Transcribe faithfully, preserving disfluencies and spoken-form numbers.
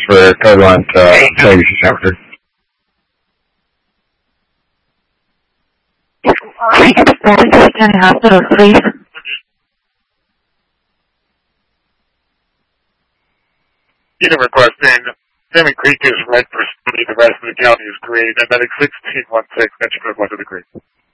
for code line to Tagus Sanford. County Hospital, please. Unit requesting Salmon Creek is red for speed, the rest of the county is green, and medic sixteen one six, mention code one to the green.